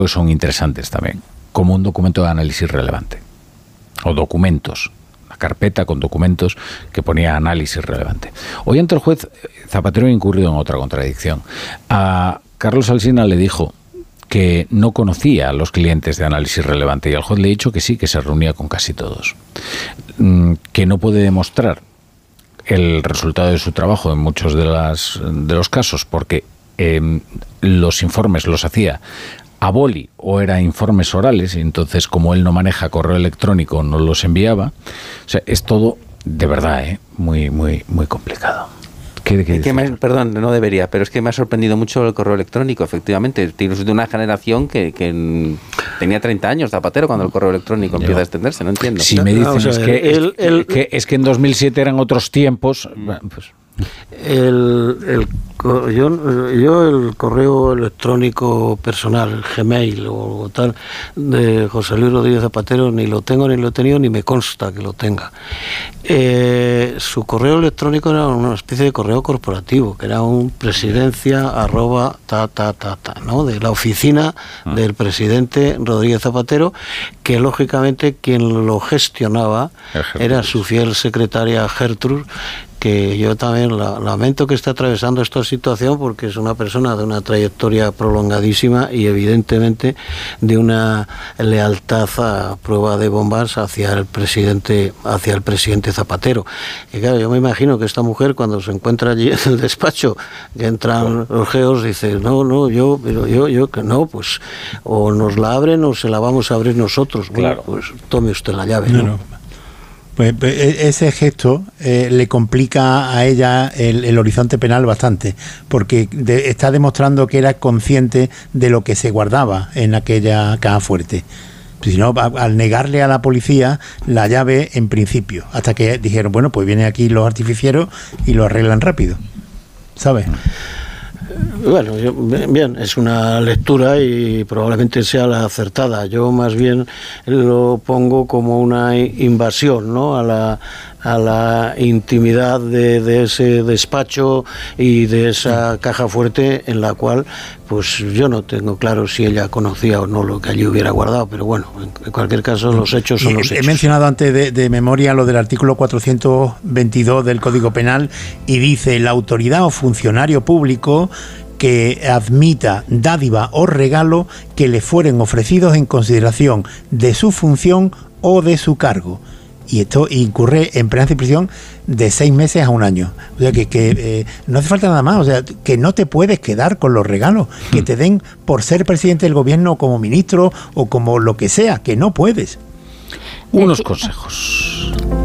pues son interesantes también, como un documento de análisis relevante, o documentos, una carpeta con documentos que ponía análisis relevante. Hoy ante el juez Zapatero ha incurrido en otra contradicción. A Carlos Alsina le dijo que no conocía a los clientes de análisis relevante y al juez le ha dicho que sí, que se reunía con casi todos, que no puede demostrar el resultado de su trabajo en muchos de los casos porque los informes los hacía a boli o eran informes orales y entonces como él no maneja correo electrónico no los enviaba. O sea, es todo de verdad muy, muy, muy complicado. Perdón, no debería, pero es que me ha sorprendido mucho el correo electrónico, efectivamente. Tienes de una generación que tenía 30 años, Zapatero, cuando el correo electrónico empieza a extenderse, no entiendo. Si me dicen es que en 2007 eran otros tiempos, pues... Yo el correo electrónico personal, el Gmail o tal, de José Luis Rodríguez Zapatero, ni lo tengo ni lo he tenido, ni me consta que lo tenga. Su correo electrónico era una especie de correo corporativo, que era un presidencia @ ¿no? De la oficina del presidente Rodríguez Zapatero, que lógicamente quien lo gestionaba era su fiel secretaria Gertrude, que yo también lamento que esté atravesando esta situación porque es una persona de una trayectoria prolongadísima y evidentemente de una lealtad a prueba de bombas hacia el presidente Zapatero. Y claro, yo me imagino que esta mujer cuando se encuentra allí en el despacho, que entran los geos, dice, yo que no, pues o nos la abren o se la vamos a abrir nosotros. Claro. Bueno, pues tome usted la llave. No. Pues ese gesto le complica a ella el horizonte penal bastante, porque está demostrando que era consciente de lo que se guardaba en aquella caja fuerte. Si no, al negarle a la policía la llave en principio, hasta que dijeron, bueno, pues vienen aquí los artificieros y lo arreglan rápido, ¿sabes? Bueno, bien, es una lectura y probablemente sea la acertada. Yo más bien lo pongo como una invasión, ¿no? a la intimidad de ese despacho y de esa caja fuerte en la cual pues yo no tengo claro si ella conocía o no lo que allí hubiera guardado, pero bueno, en cualquier caso los hechos son los hechos. He mencionado antes de memoria lo del artículo 422 del Código Penal y dice: la autoridad o funcionario público que admita dádiva o regalo que le fueren ofrecidos en consideración de su función o de su cargo. Y esto incurre en pena de prisión de 6 meses a 1 año. O sea que no hace falta nada más. O sea, que no te puedes quedar con los regalos que te den por ser presidente del gobierno, como ministro o como lo que sea, que no puedes. Unos consejos.